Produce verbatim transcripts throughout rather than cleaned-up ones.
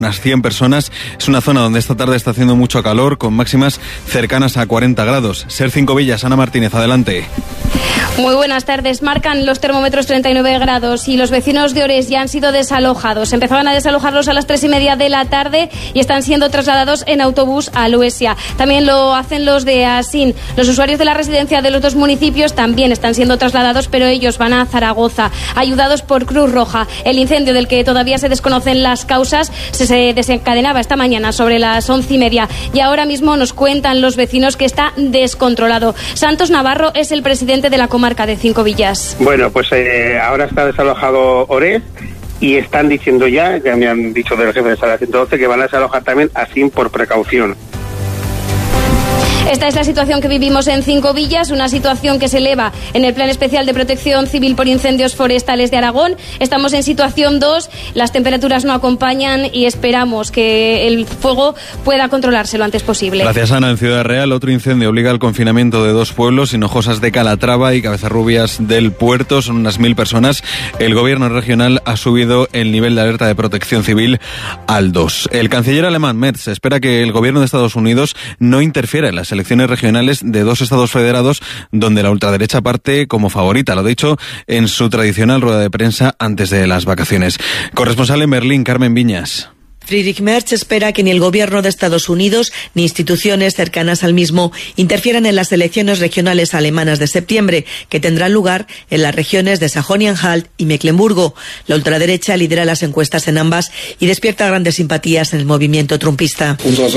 unas cien personas. Es una zona donde esta tarde está haciendo mucho calor, con máximas cercanas a cuarenta grados. Ser Cinco Villas, Ana Martínez, adelante. Muy buenas tardes. Marcan los termómetros treinta y nueve grados y los vecinos de Orés ya han sido desalojados. Empezaban a desalojarlos a las tres y media de la tarde y están siendo trasladados en autobús a Luesia. También lo hacen los de Asín. Los usuarios de la residencia de los dos municipios también están siendo trasladados, pero ellos van a Zaragoza, ayudados por Cruz Roja. El incendio, del que todavía se desconocen las causas, se Se desencadenaba esta mañana sobre las once y media y ahora mismo nos cuentan los vecinos que está descontrolado. Santos Navarro es el presidente de la comarca de Cinco Villas. Bueno, pues eh, ahora está desalojado Orés y están diciendo ya, ya me han dicho del jefe de sala ciento doce, que van a desalojar también Asín por precaución. Esta es la situación que vivimos en Cinco Villas, una situación que se eleva en el Plan Especial de Protección Civil por Incendios Forestales de Aragón. Estamos en situación dos, las temperaturas no acompañan y esperamos que el fuego pueda controlarse lo antes posible. Gracias, Ana. En Ciudad Real, otro incendio obliga al confinamiento de dos pueblos, Hinojosas de Calatrava y Cabezarrubias del Puerto. Son unas mil personas. El gobierno regional ha subido el nivel de alerta de protección civil al dos. El canciller alemán Merz espera que el gobierno de Estados Unidos no interfiera en las elecciones regionales de dos estados federados donde la ultraderecha parte como favorita. Lo ha dicho en su tradicional rueda de prensa antes de las vacaciones. Corresponsal en Berlín, Carmen Viñas. Friedrich Merz espera que ni el gobierno de Estados Unidos ni instituciones cercanas al mismo interfieran en las elecciones regionales alemanas de septiembre, que tendrán lugar en las regiones de Sajonia-Anhalt y Mecklemburgo. La ultraderecha lidera las encuestas en ambas y despierta grandes simpatías en el movimiento trumpista.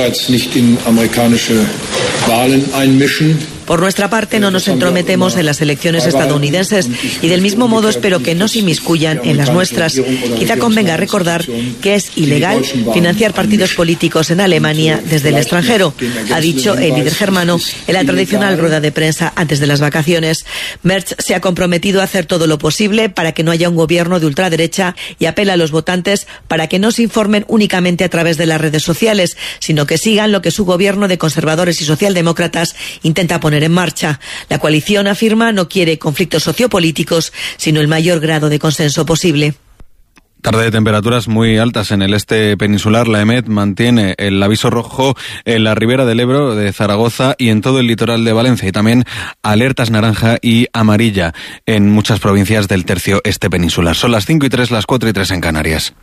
Por nuestra parte, no nos entrometemos en las elecciones estadounidenses y del mismo modo espero que no se inmiscuyan en las nuestras. Quizá convenga recordar que es ilegal financiar partidos políticos en Alemania desde el extranjero, ha dicho el líder germano en la tradicional rueda de prensa antes de las vacaciones. Merz se ha comprometido a hacer todo lo posible para que no haya un gobierno de ultraderecha y apela a los votantes para que no se informen únicamente a través de las redes sociales, sino que sigan lo que su gobierno de conservadores y socialdemócratas intenta poner en marcha. La coalición, afirma, no quiere conflictos sociopolíticos, sino el mayor grado de consenso posible. Tarde de temperaturas muy altas en el este peninsular. La EMET mantiene el aviso rojo en la ribera del Ebro de Zaragoza y en todo el litoral de Valencia, y también alertas naranja y amarilla en muchas provincias del tercio este peninsular. Son las cinco y tres, las cuatro y tres en Canarias.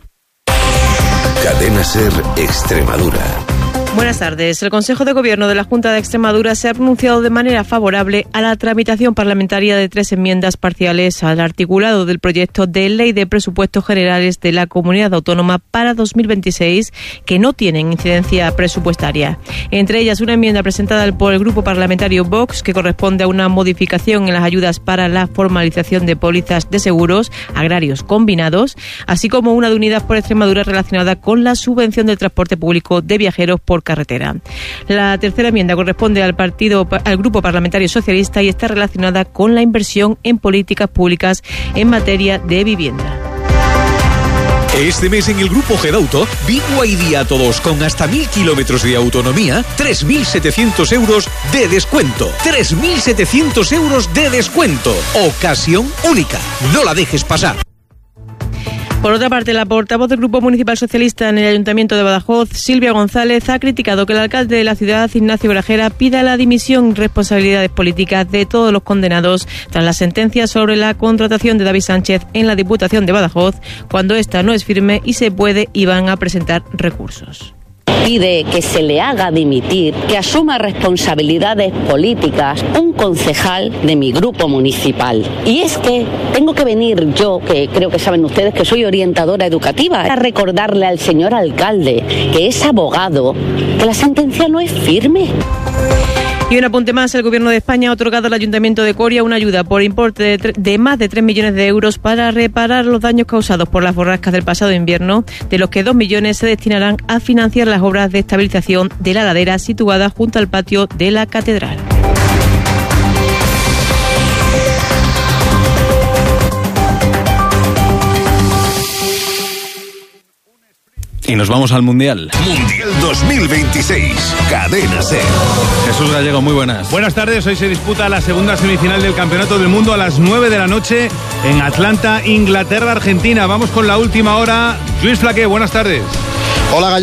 Cadena SER Extremadura. Buenas tardes. El Consejo de Gobierno de la Junta de Extremadura se ha pronunciado de manera favorable a la tramitación parlamentaria de tres enmiendas parciales al articulado del proyecto de Ley de Presupuestos Generales de la Comunidad Autónoma para dos mil veintiséis, que no tienen incidencia presupuestaria. Entre ellas, una enmienda presentada por el Grupo Parlamentario Vox, que corresponde a una modificación en las ayudas para la formalización de pólizas de seguros agrarios combinados, así como una de Unidas por Extremadura relacionada con la subvención del transporte público de viajeros por carretera. La tercera enmienda corresponde al partido, al Grupo Parlamentario Socialista y está relacionada con la inversión en políticas públicas en materia de vivienda. Este mes en el Grupo Gedauto, Big Y Día a todos con hasta mil kilómetros de autonomía, tres mil setecientos euros de descuento. tres mil setecientos euros de descuento. Ocasión única. No la dejes pasar. Por otra parte, la portavoz del Grupo Municipal Socialista en el Ayuntamiento de Badajoz, Silvia González, ha criticado que el alcalde de la ciudad, Ignacio Grajera, pida la dimisión y responsabilidades políticas de todos los condenados tras la sentencia sobre la contratación de David Sánchez en la Diputación de Badajoz, cuando esta no es firme y se puede y van a presentar recursos. Pide que se le haga dimitir, que asuma responsabilidades políticas un concejal de mi grupo municipal. Y es que tengo que venir yo, que creo que saben ustedes que soy orientadora educativa, a recordarle al señor alcalde, que es abogado, que la sentencia no es firme. Y un apunte más, el Gobierno de España ha otorgado al Ayuntamiento de Coria una ayuda por importe de, tre- de más de tres millones de euros para reparar los daños causados por las borrascas del pasado invierno, de los que dos millones se destinarán a financiar las obras de estabilización de la ladera situada junto al patio de la Catedral. Y nos vamos al Mundial. Mundial dos mil veintiséis. Cadena SER. Jesús Gallego, muy buenas. Buenas tardes. Hoy se disputa la segunda semifinal del Campeonato del Mundo a las nueve de la noche en Atlanta, Inglaterra, Argentina. Vamos con la última hora. Luis Flaqué, buenas tardes. Hola,